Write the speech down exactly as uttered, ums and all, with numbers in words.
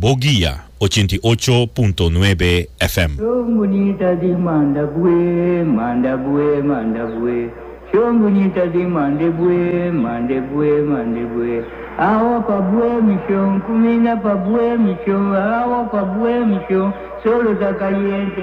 Bogia ochenta y ocho punto nueve F M. Bonita di mandabue, mandabue, mandabue. Son bonita di mandabue, mandabue, mandabue. Awa pa bue mission, kumina pa bue mission, awa pa bue mission, solo da caliente.